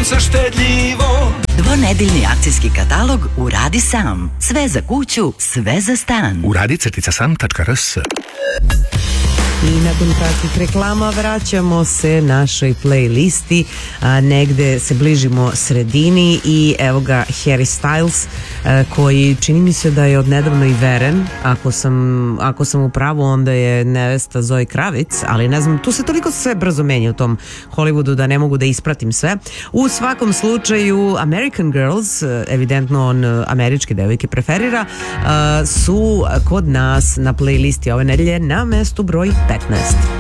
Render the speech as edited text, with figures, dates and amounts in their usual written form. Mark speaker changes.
Speaker 1: sunca štedljivo.
Speaker 2: Dvonedeljni akcijski katalog Uradi sam. Sve za kuću, sve za stan.
Speaker 3: Uradi-sam.rs.
Speaker 4: I nakon kratkih reklama vraćamo se našoj playlisti, negde se bližimo sredini i evo ga Harry Styles, koji čini mi se da je odnedavno i veren, ako sam u pravu onda je nevesta Zoe Kravitz, ali ne znam, tu se toliko sve brzo menja u tom Hollywoodu da ne mogu da ispratim sve. U svakom slučaju American Girls, evidentno on američke devojke preferira, su kod nas na playlisti ove nedelje na mestu broj 15.